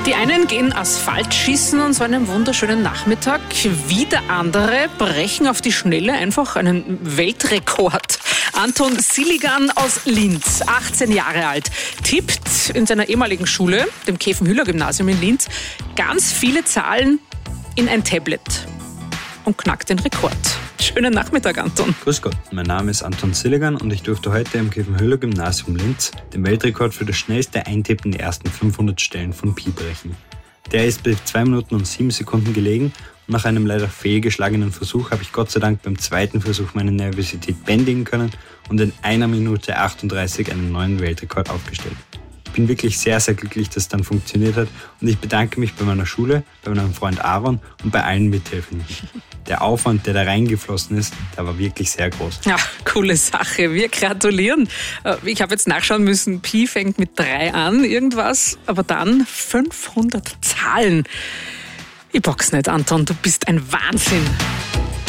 Die einen gehen Asphalt schießen an so einem wunderschönen Nachmittag. Wieder andere brechen auf die Schnelle einfach einen Weltrekord. Anton Siligan aus Linz, 18 Jahre alt, tippt in seiner ehemaligen Schule, dem Kefenhüller-Gymnasium in Linz, ganz viele Zahlen in ein Tablet und knackt den Rekord. Schönen Nachmittag, Anton. Grüß Gott, mein Name ist Anton Siligan und ich durfte heute im Kefenhüller-Gymnasium Linz den Weltrekord für das schnellste Eintippen der ersten 500 Stellen von Pi brechen. Der ist bei 2 Minuten und 7 Sekunden gelegen und nach einem leider fehlgeschlagenen Versuch habe ich Gott sei Dank beim zweiten Versuch meine Nervosität bändigen können und in 1 Minute 38 einen neuen Weltrekord aufgestellt. Ich bin wirklich sehr, sehr glücklich, dass es dann funktioniert hat und ich bedanke mich bei meiner Schule, bei meinem Freund Aaron und bei allen Mithelfenden. Der Aufwand, der da reingeflossen ist, der war wirklich sehr groß. Ja, coole Sache. Wir gratulieren. Ich habe jetzt nachschauen müssen, Pi fängt mit 3 an, irgendwas, aber dann 500 Zahlen. Ich bock's nicht, Anton, du bist ein Wahnsinn.